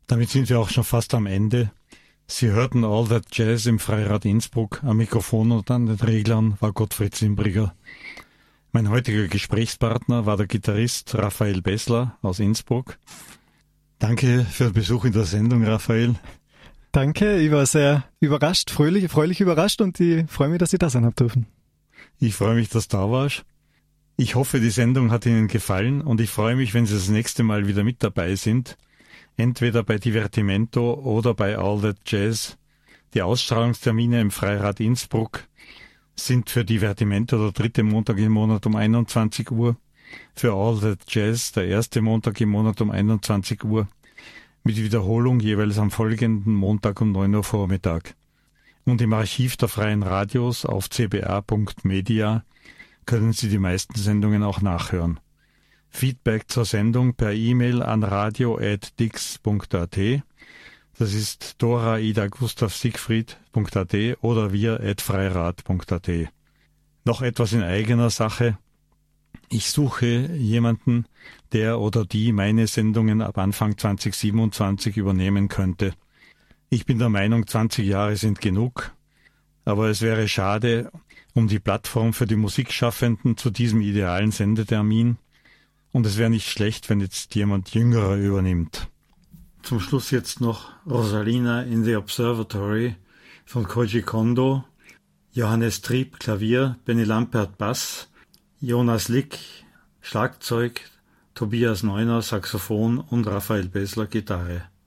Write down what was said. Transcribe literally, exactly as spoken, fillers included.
Damit sind wir auch schon fast am Ende. Sie hörten All That Jazz im Freirad Innsbruck. Am Mikrofon und an den Reglern war Gottfried Zimbriger. Mein heutiger Gesprächspartner war der Gitarrist Raphael Bessler aus Innsbruck. Danke für den Besuch in der Sendung, Raphael. Danke, ich war sehr überrascht, fröhlich, freulich überrascht und ich freue mich, dass ich da sein habe dürfen. Ich freue mich, dass du da warst. Ich hoffe, die Sendung hat Ihnen gefallen und ich freue mich, wenn Sie das nächste Mal wieder mit dabei sind. Entweder bei Divertimento oder bei All That Jazz. Die Ausstrahlungstermine im Freirad Innsbruck sind für Divertimento der dritte Montag im Monat um einundzwanzig Uhr, für All That Jazz der erste Montag im Monat um einundzwanzig Uhr, mit Wiederholung jeweils am folgenden Montag um neun Uhr Vormittag. Und im Archiv der Freien Radios auf c b a punkt media können Sie die meisten Sendungen auch nachhören. Feedback zur Sendung per E-Mail an radio at dix punkt a t. Das ist Dora Ida Gustav Siegfried.at oder wir at freirad punkt a t. Noch etwas in eigener Sache. Ich suche jemanden, der oder die meine Sendungen ab Anfang zwanzig siebenundzwanzig übernehmen könnte. Ich bin der Meinung, zwanzig Jahre sind genug, aber es wäre schade um die Plattform für die Musikschaffenden zu diesem idealen Sendetermin und es wäre nicht schlecht, wenn jetzt jemand Jüngerer übernimmt. Zum Schluss jetzt noch Rosalina in the Observatory von Koji Kondo, Johannes Trieb Klavier, Benny Lampert Bass, Jonas Lick Schlagzeug, Tobias Neuner Saxophon und Raphael Bessler Gitarre.